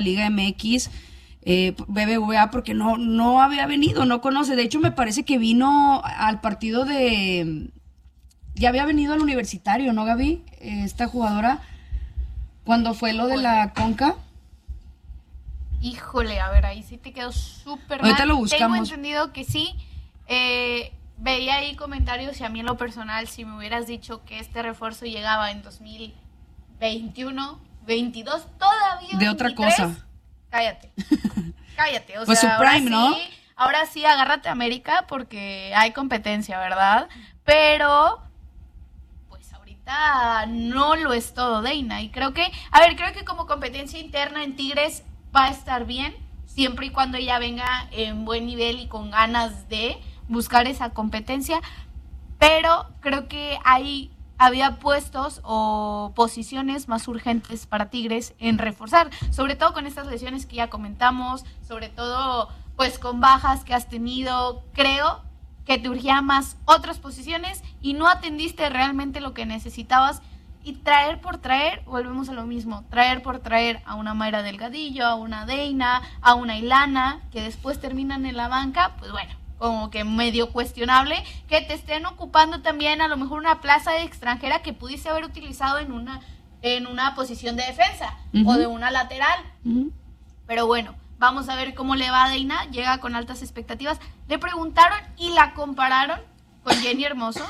Liga MX, BBVA, porque no había venido, no conoce. De hecho, me parece que vino al partido ya había venido al Universitario, ¿no, Gaby? Esta jugadora, cuando fue lo de la Conca. Híjole, a ver, ahí sí te quedó súper mal. Ahorita lo buscamos. Tengo entendido que sí. Veía ahí comentarios y a mí en lo personal, si me hubieras dicho que este refuerzo llegaba en 2021, 22, todavía de 23, otra cosa. Cállate. O pues sea, su prime, ahora ¿no? Sí, ahora sí, agárrate América porque hay competencia, ¿verdad? Pero pues ahorita no lo es todo, Deina. Y creo que como competencia interna en Tigres va a estar bien, siempre y cuando ella venga en buen nivel y con ganas de buscar esa competencia, pero creo que había puestos o posiciones más urgentes para Tigres en reforzar, sobre todo con estas lesiones que ya comentamos, sobre todo pues con bajas que has tenido. Creo que te urgía más otras posiciones y no atendiste realmente lo que necesitabas. Y traer por traer, volvemos a lo mismo, traer por traer a una Mayra Delgadillo, a una Deina, a una Ilana, que después terminan en la banca, pues bueno, como que medio cuestionable, que te estén ocupando también a lo mejor una plaza de extranjera que pudiste haber utilizado en una posición de defensa o de una lateral. Pero bueno, vamos a ver cómo le va a Deina, llega con altas expectativas. Le preguntaron y la compararon con Jenny Hermoso.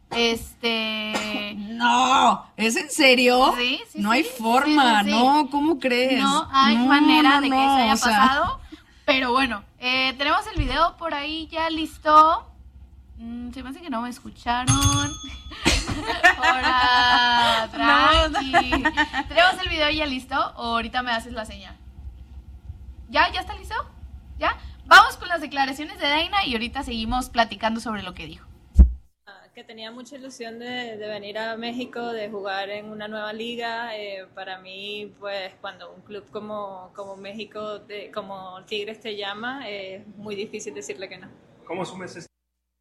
No, ¿es en serio? Sí, no hay forma, sí. No, ¿cómo crees? No hay manera de que eso haya o sea... pasado. Pero bueno, tenemos el video por ahí ya listo. Se me hace que no me escucharon. Hola, tranqui. Tenemos el video ya listo. O ahorita me haces la señal. ¿Ya está listo? ¿Ya? Vamos con las declaraciones de Deina y ahorita seguimos platicando sobre lo que dijo. Que tenía mucha ilusión de venir a México, de jugar en una nueva liga. Para mí, pues, cuando un club como México, como Tigres te llama, es muy difícil decirle que no. ¿Cómo asumes este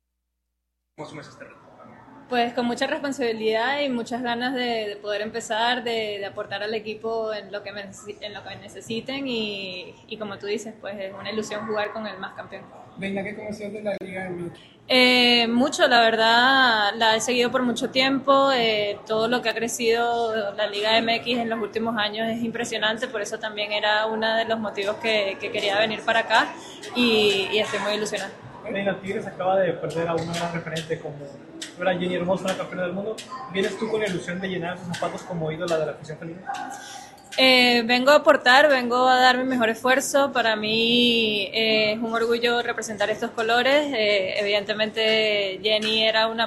reto? Pues con mucha responsabilidad y muchas ganas de poder empezar, de aportar al equipo en lo que necesiten y como tú dices, pues es una ilusión jugar con el más campeón. Deina, ¿qué conoces de la Liga MX? Mucho, la verdad, la he seguido por mucho tiempo. Todo lo que ha crecido la Liga MX en los últimos años es impresionante, por eso también era uno de los motivos que quería venir para acá y estoy muy ilusionada. Deina, Tigres acaba de perder a una gran referente como era Jenny Hermoso, una campeona del mundo. ¿Vienes tú con la ilusión de llenar esos zapatos como ídola de la afición femenina? Vengo a aportar, vengo a dar mi mejor esfuerzo. Para mí es un orgullo representar estos colores. Evidentemente Jenny era una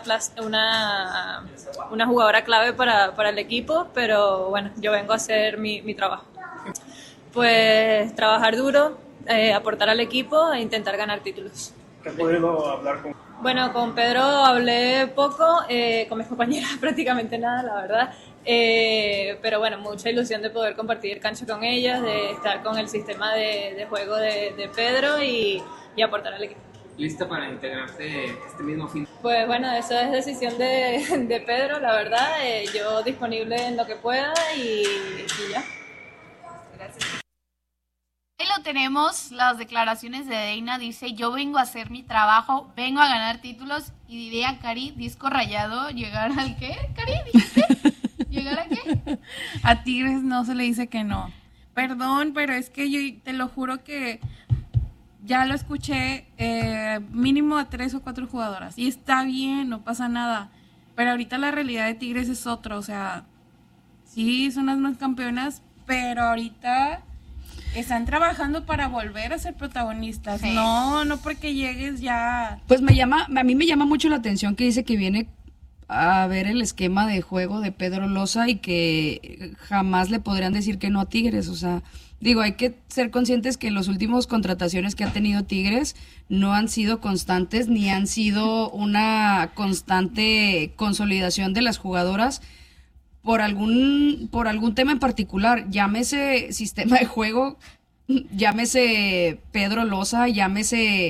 jugadora clave para el equipo, pero bueno, yo vengo a hacer mi trabajo. Pues trabajar duro, aportar al equipo e intentar ganar títulos. ¿Te has podido hablar con...? Bueno, con Pedro hablé poco, con mis compañeras prácticamente nada, la verdad. Pero bueno, mucha ilusión de poder compartir cancha con ellas, de estar con el sistema de juego de Pedro y aportar al equipo. ¿Lista para integrarte este mismo fin? Pues bueno, eso es decisión de Pedro, la verdad. Yo disponible en lo que pueda y ya. Gracias. Ahí lo tenemos, las declaraciones de Deina. Dice, yo vengo a hacer mi trabajo, vengo a ganar títulos y diría, Cari, disco rayado, llegar al ¿qué? Cari, ¿dijiste? ¿Llegar a qué? A Tigres no se le dice que no. Perdón, pero es que yo te lo juro que ya lo escuché mínimo a 3 o 4 jugadoras. Y está bien, no pasa nada. Pero ahorita la realidad de Tigres es otra. O sea, sí, son las más campeonas, pero ahorita están trabajando para volver a ser protagonistas. Sí. No porque llegues ya. Pues a mí me llama mucho la atención que dice que viene a ver el esquema de juego de Pedro Loza y que jamás le podrían decir que no a Tigres. O sea, digo, hay que ser conscientes que los últimos contrataciones que ha tenido Tigres no han sido constantes ni han sido una constante consolidación de las jugadoras por algún tema en particular, llámese sistema de juego, llámese Pedro Loza, llámese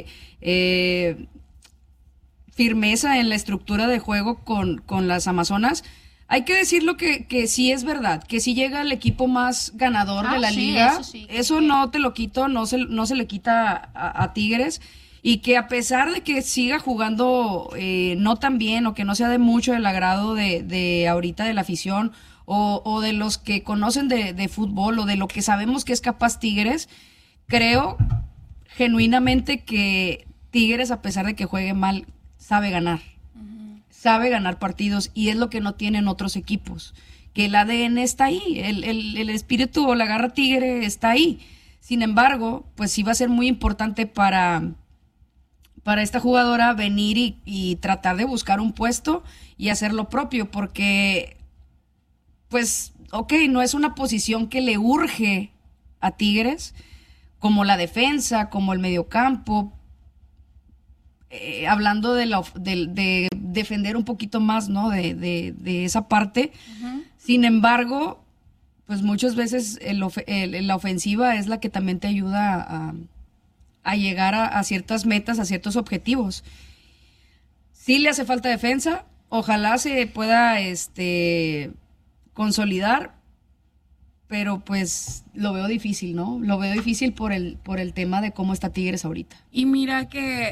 firmeza en la estructura de juego con las Amazonas. hay que decirlo que sí es verdad, que sí llega el equipo más ganador de la sí, liga. eso sí. Eso no te lo quito, no se le quita a Tigres. Y que a pesar de que siga jugando no tan bien o que no sea de mucho del agrado de ahorita de la afición o de los que conocen de fútbol o de lo que sabemos que es capaz Tigres, creo genuinamente que Tigres, a pesar de que juegue mal, sabe ganar. Sabe ganar partidos y es lo que no tienen otros equipos. Que el ADN está ahí, el espíritu o la garra tigre está ahí. Sin embargo, pues sí va a ser muy importante para esta jugadora venir y tratar de buscar un puesto y hacer lo propio, porque, pues, ok, no es una posición que le urge a Tigres, como la defensa, como el mediocampo, hablando de defender un poquito más, ¿no? De esa parte. Uh-huh. Sin embargo, pues muchas veces la ofensiva es la que también te ayuda a llegar a ciertas metas, a ciertos objetivos. Sí le hace falta defensa, ojalá se pueda consolidar, pero pues lo veo difícil, ¿no? Lo veo difícil por el tema de cómo está Tigres ahorita. Y mira,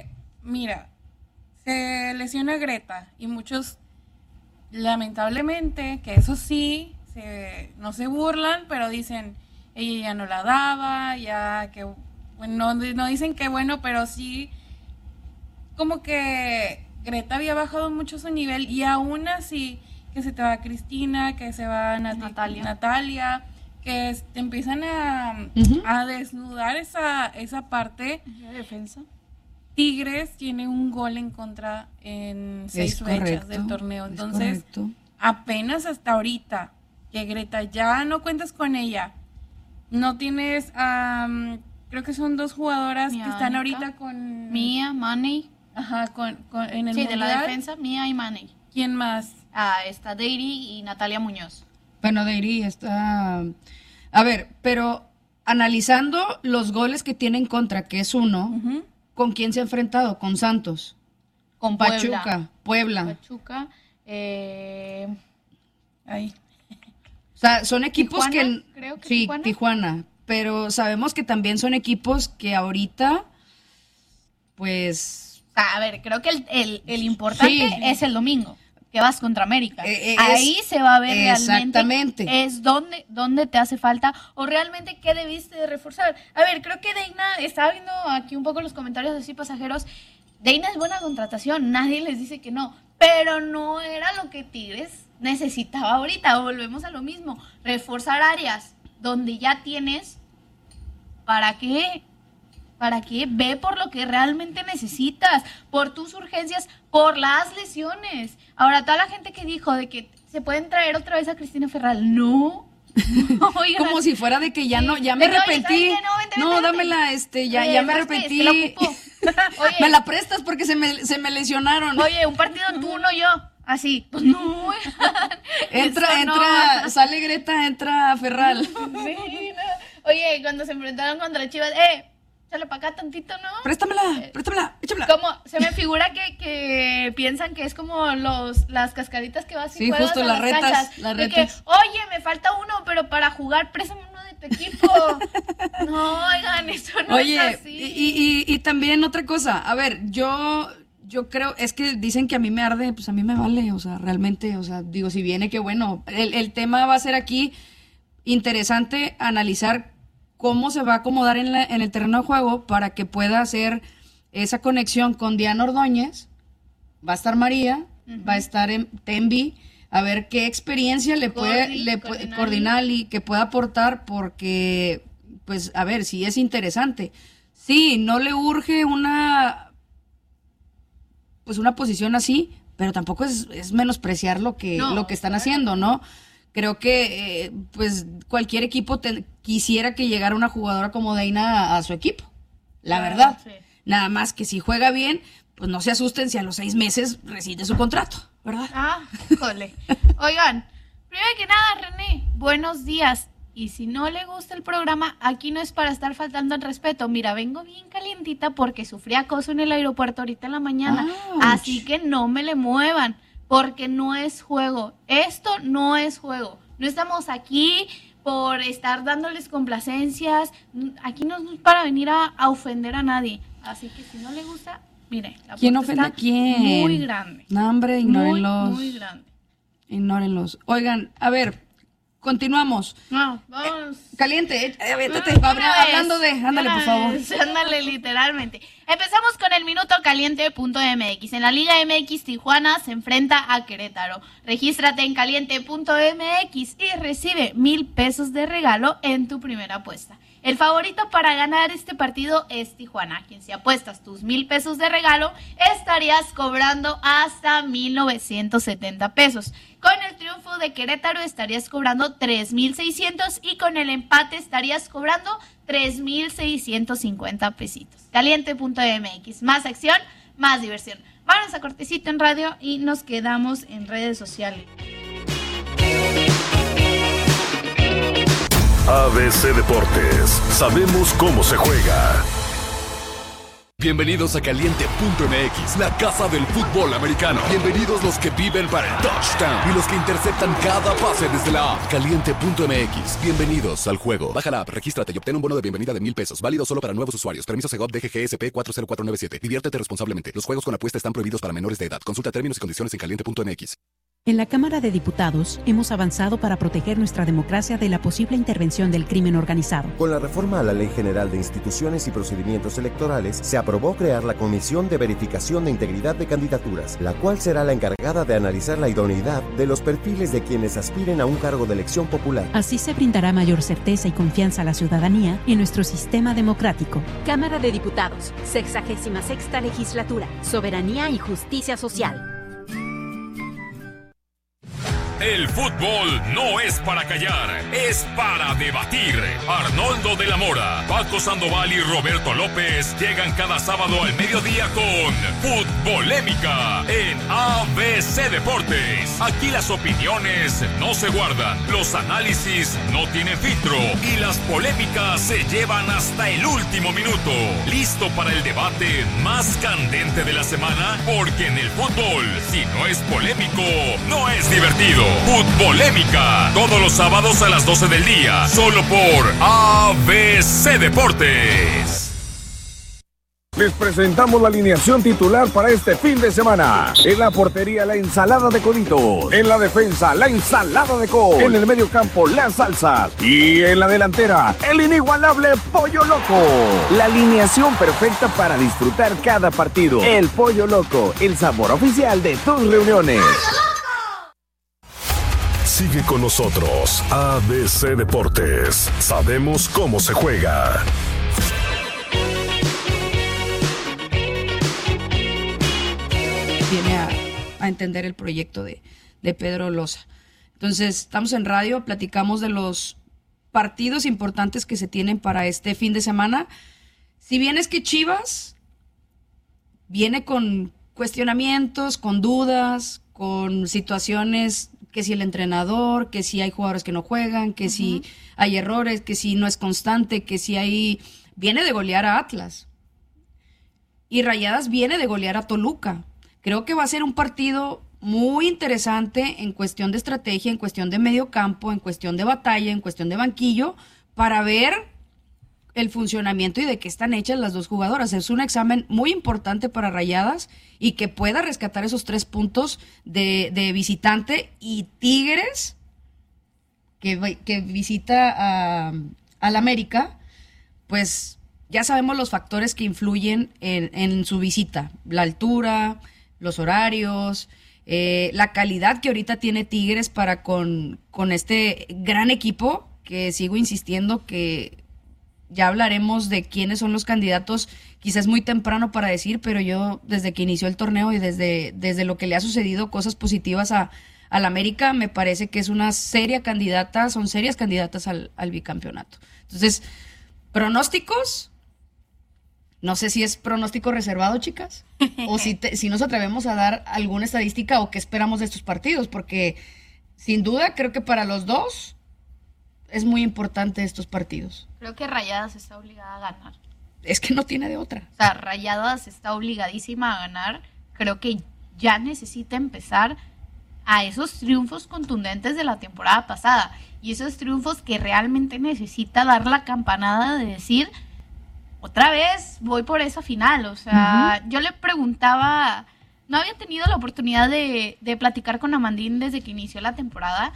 se lesiona Greta y muchos, lamentablemente, que eso sí, no se burlan, pero dicen, ella ya no la daba, ya que, bueno, no dicen que bueno, pero sí, como que Greta había bajado mucho su nivel y aún así, que se te va Cristina, que se va Natalia, que te empiezan a desnudar esa parte de defensa. Tigres tiene un gol en contra en 6 fechas del torneo. Entonces, apenas hasta ahorita que Greta ya no cuentas con ella, no tienes, creo que son 2 jugadoras que están ahorita con... Mía, Maney. Ajá, en el sí, mundial. De la defensa, Mía y Maney. ¿Quién más? Está Deiri y Natalia Muñoz. Bueno, Deiri está... A ver, pero analizando los goles que tiene en contra, que es 1... Uh-huh. ¿Con quién se ha enfrentado? Con Santos. Con Pachuca, Puebla. Pachuca, ahí. O sea, son equipos Tijuana, creo que sí, Tijuana. Pero sabemos que también son equipos que ahorita, pues... A ver, creo que el importante es el domingo, que vas contra América. Ahí se va a ver realmente es dónde te hace falta o realmente qué debiste de reforzar. A ver, creo que Deina, estaba viendo aquí un poco los comentarios así pasajeros, Deina es buena contratación, nadie les dice que no, pero no era lo que Tigres necesitaba ahorita. Volvemos a lo mismo, reforzar áreas donde ya tienes. ¿Para qué? ¿Para qué? Ve por lo que realmente necesitas, por tus urgencias, por las lesiones. Ahora, toda la gente que dijo de que se pueden traer otra vez a Cristina Ferral, no. Oigan, como si fuera de que ya no, ya me arrepentí. No, dámela, ya me arrepentí. Oye, me la prestas porque se me lesionaron. Oye, un partido tú, no yo. Así, pues no. entra, sale Greta, entra Ferral. Sí, no. Oye, cuando se enfrentaron contra Chivas, échale para acá tantito, ¿no? Préstamela, échamela. Como se me figura que piensan que es como las cascaditas que vas y juegas justo a las retas, canchas. las de retas. Que, oye, me falta uno, pero para jugar, préstame uno de tu equipo. No, oigan, eso no es así. Y también otra cosa, a ver, yo creo, es que dicen que a mí me arde, pues a mí me vale, o sea, realmente, o sea, digo, si viene, qué bueno. El tema va a ser aquí interesante analizar cómo se va a acomodar en el terreno de juego para que pueda hacer esa conexión con Diana Ordóñez. Va a estar María, va a estar Tembi, a ver qué experiencia le puede Cordinali que pueda aportar, porque, pues, a ver, sí es interesante. Sí, no le urge una posición así, pero tampoco es menospreciar lo que están haciendo, ¿no? Creo que pues cualquier equipo quisiera que llegara una jugadora como Deina a su equipo, la verdad. Sí. Nada más que si juega bien, pues no se asusten si a los 6 meses rescinde su contrato, ¿verdad? Jole. Oigan, primero que nada, René, buenos días. Y si no le gusta el programa, aquí no es para estar faltando al respeto. Mira, vengo bien calientita porque sufrí acoso en el aeropuerto ahorita en la mañana. Así que no me le muevan. porque no es juego. Esto no es juego. No estamos aquí por estar dándoles complacencias. Aquí no es para venir a ofender a nadie. Así que si no le gusta, mire, la ¿Quién puerta ofende a está quién? muy grande. No, hombre, ignórenlos. Muy grande. Ignórenlos. Oigan, a ver, continuamos. No, vamos. Caliente, avéntate. Ándale, Ándale, por favor. Ándale, literalmente. Empezamos con el minuto caliente.mx. En la Liga MX, Tijuana se enfrenta a Querétaro. Regístrate en caliente.mx y recibe 1,000 pesos de regalo en tu primera apuesta. El favorito para ganar este partido es Tijuana, quien si apuestas tus 1,000 pesos de regalo, estarías cobrando hasta 1,970 pesos. Con el triunfo de Querétaro estarías cobrando 3,600 y con el empate estarías cobrando 3,650 pesitos. Caliente.mx, más acción, más diversión. Vámonos a cortecito en radio y nos quedamos en redes sociales. ABC Deportes, sabemos cómo se juega. Bienvenidos a Caliente.mx, la casa del fútbol americano. Bienvenidos los que viven para el touchdown y los que interceptan cada pase desde la app. Caliente.mx, bienvenidos al juego. Baja la app, regístrate y obtén un bono de bienvenida de 1,000 pesos, válido solo para nuevos usuarios. Permiso Segov DGGSP 40497. Diviértete responsablemente. Los juegos con apuesta están prohibidos para menores de edad. Consulta términos y condiciones en Caliente.mx. En la Cámara de Diputados hemos avanzado para proteger nuestra democracia de la posible intervención del crimen organizado. Con la reforma a la Ley General de Instituciones y Procedimientos Electorales, se aprobó crear la Comisión de Verificación de Integridad de Candidaturas, la cual será la encargada de analizar la idoneidad de los perfiles de quienes aspiren a un cargo de elección popular. Así se brindará mayor certeza y confianza a la ciudadanía en nuestro sistema democrático. Cámara de Diputados, 66ª Legislatura, Soberanía y Justicia Social. El fútbol no es para callar, es para debatir. Arnoldo de la Mora, Paco Sandoval y Roberto López llegan cada sábado al mediodía con Futbolémica en ABC Deportes. Aquí las opiniones no se guardan, los análisis no tienen filtro y las polémicas se llevan hasta el último minuto. ¿Listo para el debate más candente de la semana? Porque en el fútbol, si no es polémico, no es divertido. Futbolémica, todos los sábados a las 12 del día, solo por ABC Deportes. Les presentamos la alineación titular para este fin de semana. En la portería, la ensalada de coditos. En la defensa, la ensalada de col. En el medio campo, las salsas. Y en la delantera, el inigualable Pollo Loco. La alineación perfecta para disfrutar cada partido. El Pollo Loco, el sabor oficial de tus reuniones. Sigue con nosotros, ABC Deportes. Sabemos cómo se juega. Viene a entender el proyecto de Pedro Loza. Entonces, estamos en radio, platicamos de los partidos importantes que se tienen para este fin de semana. Si bien es que Chivas viene con cuestionamientos, con dudas, con situaciones, que si el entrenador, que si hay jugadores que no juegan, que si hay errores, que si no es constante, que si hay... Viene de golear a Atlas. Y Rayadas viene de golear a Toluca. Creo que va a ser un partido muy interesante en cuestión de estrategia, en cuestión de medio campo, en cuestión de batalla, en cuestión de banquillo, para ver el funcionamiento y de qué están hechas las dos jugadoras. Es un examen muy importante para Rayadas y que pueda rescatar esos 3 puntos de visitante, y Tigres, que visita al América, pues ya sabemos los factores que influyen en su visita, la altura, los horarios, la calidad que ahorita tiene Tigres para con este gran equipo, que sigo insistiendo que ya hablaremos de quiénes son los candidatos. Quizás muy temprano para decir, pero yo desde que inició el torneo y desde lo que le ha sucedido, cosas positivas al América, me parece que es una seria candidata, son serias candidatas al bicampeonato. Entonces, pronósticos, no sé si es pronóstico reservado, chicas, o si nos atrevemos a dar alguna estadística o qué esperamos de estos partidos, porque sin duda creo que para los dos es muy importante estos partidos. Creo que Rayadas está obligada a ganar. Es que no tiene de otra. O sea, Rayadas está obligadísima a ganar. Creo que ya necesita empezar a esos triunfos contundentes de la temporada pasada y esos triunfos que realmente necesita dar la campanada de decir, otra vez voy por esa final. O sea, yo le preguntaba, no había tenido la oportunidad de platicar con Amandín desde que inició la temporada,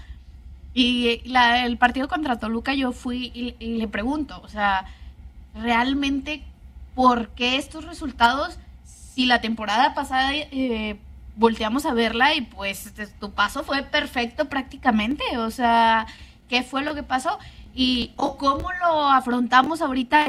y el partido contra Toluca yo fui y le pregunto, o sea, realmente, ¿por qué estos resultados si la temporada pasada volteamos a verla y pues tu paso fue perfecto prácticamente? O sea, ¿qué fue lo que pasó? O cómo lo afrontamos ahorita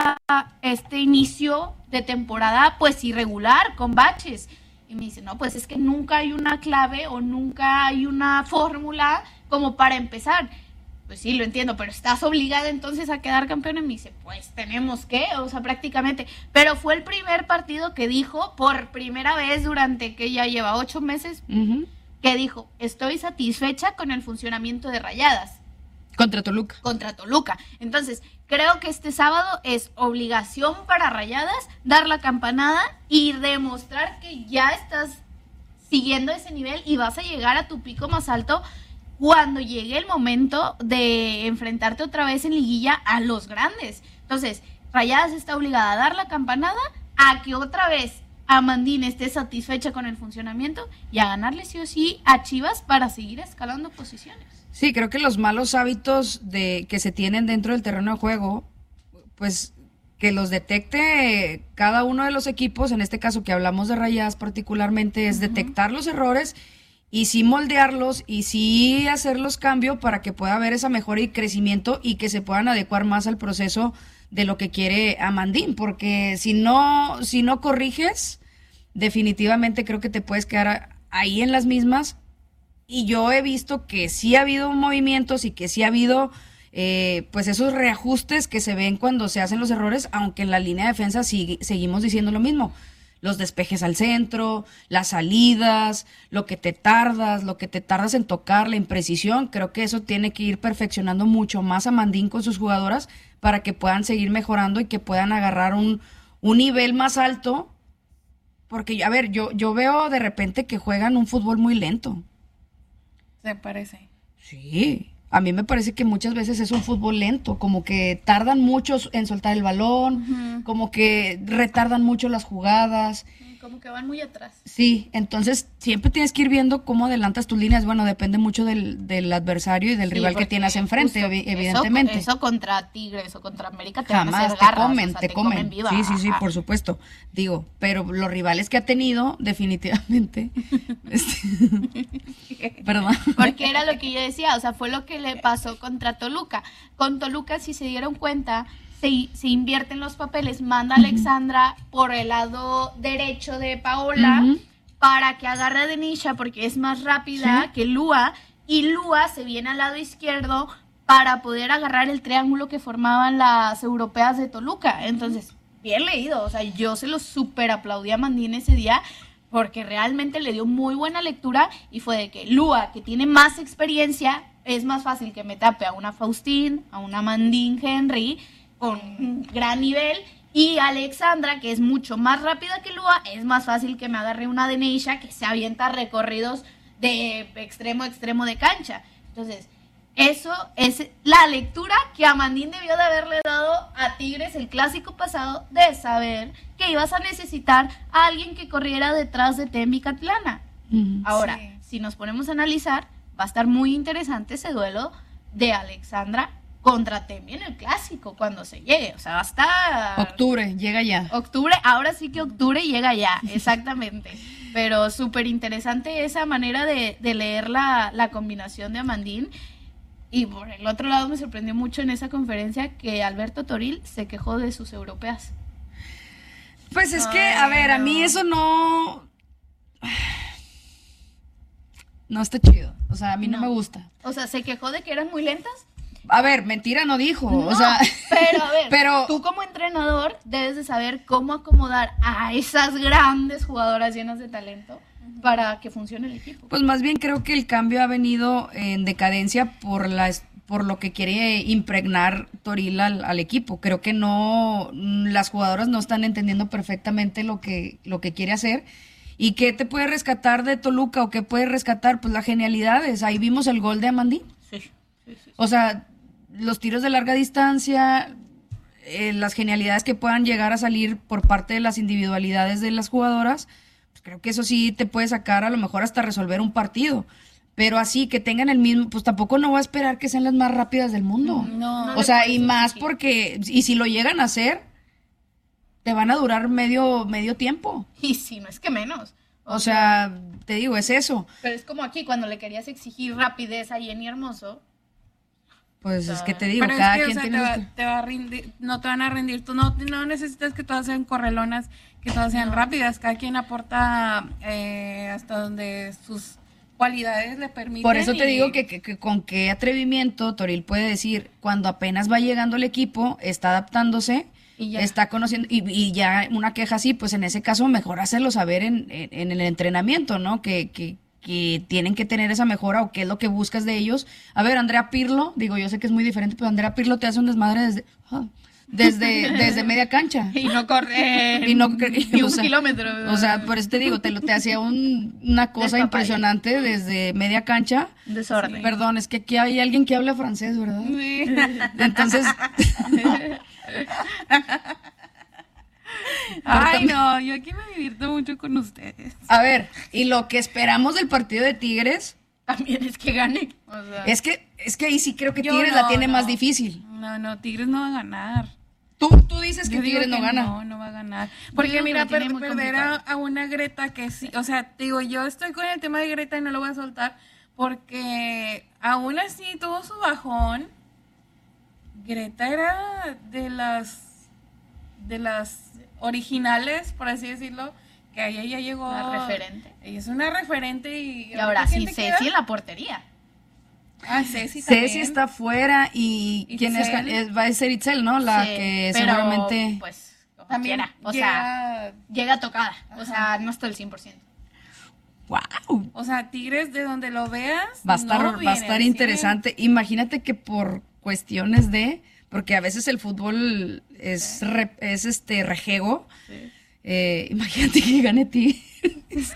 este inicio de temporada pues irregular, con baches. Y me dice, no, pues es que nunca hay una clave o nunca hay una fórmula como para empezar. Pues sí, lo entiendo, pero ¿estás obligada entonces a quedar campeón? Y me dice, pues tenemos que, o sea, prácticamente. Pero fue el primer partido que dijo, por primera vez durante que ya lleva 8 meses, que dijo, estoy satisfecha con el funcionamiento de Rayadas. Contra Toluca. Contra Toluca. Entonces, creo que este sábado es obligación para Rayadas dar la campanada y demostrar que ya estás siguiendo ese nivel y vas a llegar a tu pico más alto cuando llegue el momento de enfrentarte otra vez en liguilla a los grandes. Entonces, Rayadas está obligada a dar la campanada, a que otra vez Amandín esté satisfecha con el funcionamiento y a ganarle sí o sí a Chivas para seguir escalando posiciones. Sí, creo que los malos hábitos que se tienen dentro del terreno de juego, pues que los detecte cada uno de los equipos, en este caso que hablamos de Rayadas particularmente, es detectar los errores y sí moldearlos y sí hacerlos cambio para que pueda haber esa mejora y crecimiento y que se puedan adecuar más al proceso de lo que quiere Amandín, porque si no corriges, definitivamente creo que te puedes quedar ahí en las mismas. Y yo he visto que sí ha habido movimientos y que sí ha habido pues esos reajustes que se ven cuando se hacen los errores, aunque en la línea de defensa seguimos diciendo lo mismo. Los despejes al centro, las salidas, lo que te tardas en tocar, la imprecisión, creo que eso tiene que ir perfeccionando mucho más a Amandín con sus jugadoras para que puedan seguir mejorando y que puedan agarrar un nivel más alto, porque, a ver, yo veo de repente que juegan un fútbol muy lento. ¿Te parece? Sí, a mí me parece que muchas veces es un fútbol lento, como que tardan mucho en soltar el balón, como que retardan mucho las jugadas. Como que van muy atrás. Sí, entonces siempre tienes que ir viendo cómo adelantas tus líneas. Bueno, depende mucho del adversario y del rival que tienes enfrente, evidentemente. Eso contra Tigres o contra América te jamás van a hacer garras, te comen viva. Sí, por supuesto. Digo, pero los rivales que ha tenido, definitivamente. Perdón. Porque era lo que yo decía, o sea, fue lo que le pasó contra Toluca. Con Toluca, si se dieron cuenta, se invierten los papeles, manda a Alexandra por el lado derecho de Paola para que agarre a Denisha porque es más rápida que Lua, y Lua se viene al lado izquierdo para poder agarrar el triángulo que formaban las europeas de Toluca. Entonces, bien leído, o sea, yo se lo súper aplaudí a Mandín ese día porque realmente le dio muy buena lectura y fue de que Lua, que tiene más experiencia, es más fácil que me tape a una Faustín, a una Mandín Henry con gran nivel, y Alexandra, que es mucho más rápida que Lua, es más fácil que me agarre una Denisha que se avienta recorridos de extremo a extremo de cancha. Entonces, eso es la lectura que Amandín debió de haberle dado a Tigres el clásico pasado, de saber que ibas a necesitar a alguien que corriera detrás de Tembi Catlana. Ahora, si nos ponemos a analizar, va a estar muy interesante ese duelo de Alexandra contra Tembi en el clásico cuando se llegue, o sea, va a estar... Octubre, llega ya. Octubre, ahora sí que octubre llega ya, exactamente. Pero súper interesante esa manera de leer la combinación de Amandín. Y por el otro lado me sorprendió mucho en esa conferencia que Alberto Toril se quejó de sus europeas. Pues es que, a ver, a mí eso no está chido. O sea, a mí no me gusta. O sea, ¿se quejó de que eran muy lentas? A ver, mentira no dijo, no, o sea... Pero a ver, tú como entrenador debes de saber cómo acomodar a esas grandes jugadoras llenas de talento para que funcione el equipo. Pues más bien creo que el cambio ha venido en decadencia por lo que quiere impregnar Toril al equipo. Creo que las jugadoras no están entendiendo perfectamente lo que quiere hacer, ¿Y qué te puede rescatar de Toluca o qué puede rescatar? Pues las genialidades. Ahí vimos el gol de Amandín. Sí. O sea, los tiros de larga distancia, las genialidades que puedan llegar a salir por parte de las individualidades de las jugadoras, pues creo que eso sí te puede sacar a lo mejor hasta resolver un partido. Pero así, que tengan el mismo, pues tampoco no voy a esperar que sean las más rápidas del mundo. No. O sea, y más porque, y si lo llegan a hacer, te van a durar medio tiempo. Y si no es que menos. O sea, te digo, es eso. Pero es como aquí, cuando le querías exigir rapidez a Jenny Hermoso. Pues es que te digo, pero cada es que, quien tiene... te va a rendir, no te van a rendir. Tú no necesitas que todas sean correlonas, que todas sean rápidas. Cada quien aporta hasta donde sus cualidades le permiten. Por eso te digo que con qué atrevimiento Toril puede decir, cuando apenas va llegando el equipo, está adaptándose, está conociendo, y ya una queja así, pues en ese caso mejor hacerlo saber en el entrenamiento, ¿no? Que tienen que tener esa mejora o qué es lo que buscas de ellos. A ver, Andrea Pirlo, digo, yo sé que es muy diferente, pero Andrea Pirlo te hace un desmadre desde media cancha. Y no corre ni un kilómetro. O sea, por eso te digo, te hacía una cosa impresionante desde media cancha. Desorden. Sí. Perdón, es que aquí hay alguien que habla francés, ¿verdad? Sí. Entonces... Ay, no, yo aquí me divierto mucho con ustedes. A ver, y lo que esperamos del partido de Tigres... También es que gane. O sea, es que ahí sí creo que Tigres la tiene más difícil. No, Tigres no va a ganar. Tú dices que Tigres no gana. No va a ganar. Porque mira, perder a una Greta que sí, o sea, digo, yo estoy con el tema de Greta y no lo voy a soltar porque aún así tuvo su bajón. Greta era de las originales, por así decirlo, que ella ya llegó. Una referente. Ella es una referente y ahora sí, Ceci en la portería. Ah, Ceci también. Ceci está fuera y ¿quién es? Va a ser Itzel, ¿no? La sí, que pero, seguramente... pues, también, o sea, llega tocada. Ajá. O sea, no está el 100%. ¡Wow! O sea, Tigres, de donde lo veas, va a estar interesante. Imagínate que por cuestiones de... Porque a veces el fútbol es rejego. Sí. Imagínate que gane Tigres.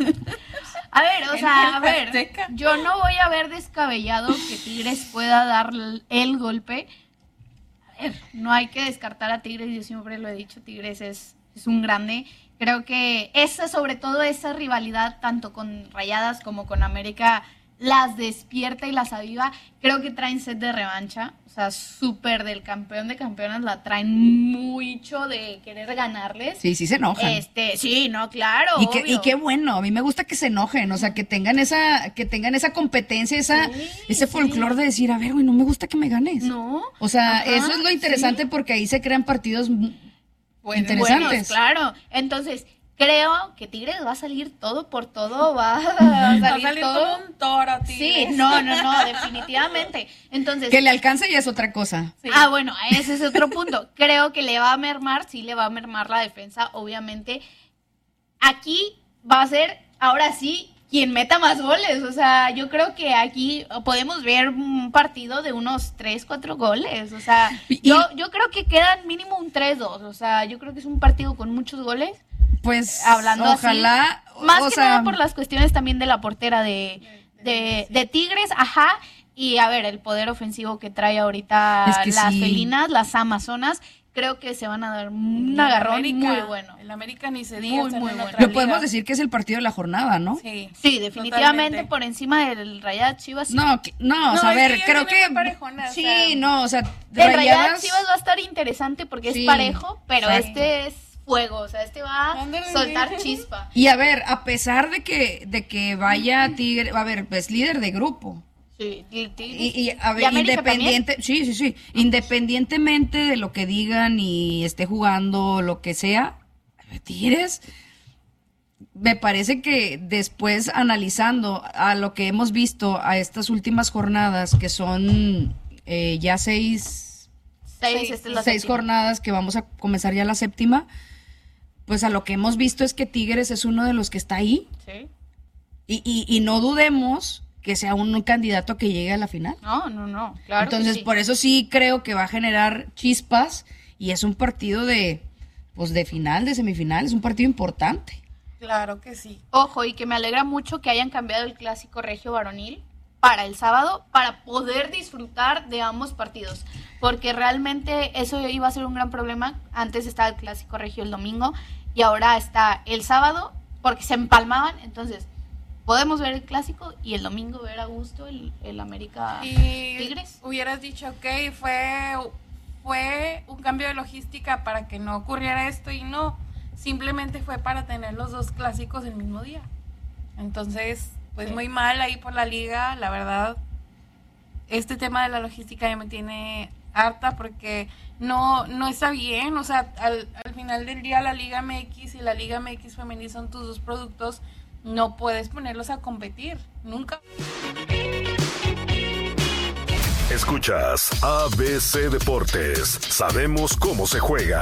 A ver, yo no voy a ver descabellado que Tigres pueda dar el golpe. A ver, no hay que descartar a Tigres, yo siempre lo he dicho, Tigres es un grande. Creo que sobre todo esa rivalidad, tanto con Rayadas como con América, las despierta y las aviva. Creo que traen sed de revancha, o sea, súper del campeón de campeonas, la traen mucho de querer ganarles. Sí, se enojan. Sí, no, claro. Y qué bueno, a mí me gusta que se enojen, o sea, que tengan esa competencia, ese folclore de decir, a ver, güey, no me gusta que me ganes. No. O sea, eso es lo interesante porque ahí se crean partidos interesantes. Buenos, claro. Entonces, creo que Tigres va a salir todo por todo, va a salir todo como un toro, Tigres. Sí, no, definitivamente. Entonces, que le alcance ya es otra cosa. Sí. Bueno, ese es otro punto. Creo que le va a mermar la defensa, obviamente. Aquí va a ser, ahora sí, quien meta más goles. O sea, yo creo que aquí podemos ver un partido de unos 3-4 goles. O sea, yo creo que quedan mínimo un 3-2. O sea, yo creo que es un partido con muchos goles. Pues hablando ojalá así, más que nada por las cuestiones también de la portera de Tigres, y a ver, el poder ofensivo que trae ahorita las felinas, las amazonas, creo que se van a dar un agarrón muy bueno. El América ni se diga, muy bueno. Lo podemos decir que es el partido de la jornada, ¿no? Sí, definitivamente totalmente. Por encima del Rayadas Chivas. No, a ver, creo que sí, o sea, el Rayadas Chivas va a estar interesante porque es parejo, pero es fuego, o sea, va a soltar chispa. Y a ver, a pesar de que vaya Tigre, a ver, pues líder de grupo. Sí, y a ver, independiente, sí, independientemente de lo que digan y esté jugando lo que sea, Tigres, me parece que después analizando a lo que hemos visto a estas últimas jornadas, que son ya seis jornadas, que vamos a comenzar ya la séptima, pues a lo que hemos visto es que Tigres es uno de los que está ahí. Sí. Y no dudemos que sea un candidato que llegue a la final. No, claro. Entonces, por eso sí creo que va a generar chispas y es un partido de final, de semifinal, es un partido importante. Claro que sí. Ojo, y que me alegra mucho que hayan cambiado el clásico regio varonil para el sábado, para poder disfrutar de ambos partidos, porque realmente eso iba a ser un gran problema. Antes estaba el clásico regio el domingo y ahora está el sábado, porque se empalmaban. Entonces podemos ver el clásico y el domingo ver a gusto el América Tigres. Hubieras dicho, ok, fue un cambio de logística para que no ocurriera esto, y no, simplemente fue para tener los dos clásicos el mismo día. Entonces, pues muy mal ahí por la liga, la verdad. Este tema de la logística ya me tiene harta, porque no está bien. O sea, al final del día la Liga MX y la Liga MX femenil son tus dos productos, no puedes ponerlos a competir, nunca. Escuchas ABC Deportes. Sabemos cómo se juega.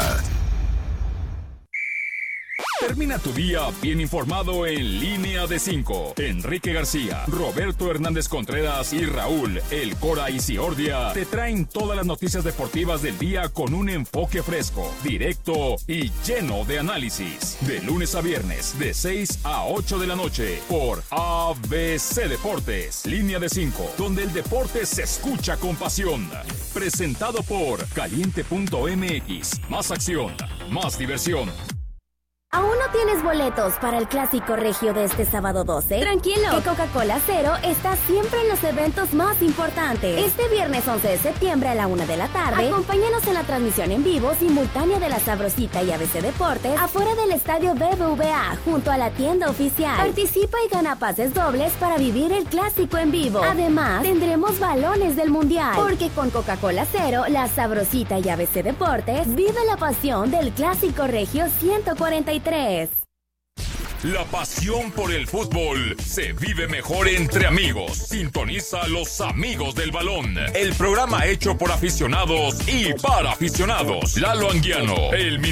Termina tu día bien informado en Línea de 5. Enrique García, Roberto Hernández Contreras y Raúl El Cora Isiordia te traen todas las noticias deportivas del día con un enfoque fresco, directo y lleno de análisis. De lunes a viernes, de 6 a 8 de la noche, por ABC Deportes. Línea de 5, donde el deporte se escucha con pasión. Presentado por Caliente.mx. Más acción, más diversión. ¿Aún no tienes boletos para el Clásico Regio de este sábado 12? Tranquilo, que Coca-Cola Cero está siempre en los eventos más importantes. Este viernes 11 de septiembre a la 1 de la tarde, acompáñanos en la transmisión en vivo simultánea de La Sabrosita y ABC Deportes afuera del estadio BBVA, junto a la tienda oficial. Participa y gana pases dobles para vivir el Clásico en vivo. Además, tendremos balones del Mundial, porque con Coca-Cola Cero, La Sabrosita y ABC Deportes, vive la pasión del Clásico Regio 143. La pasión por el fútbol se vive mejor entre amigos. Sintoniza a Los Amigos del Balón, el programa hecho por aficionados y para aficionados. Lalo Anguiano, el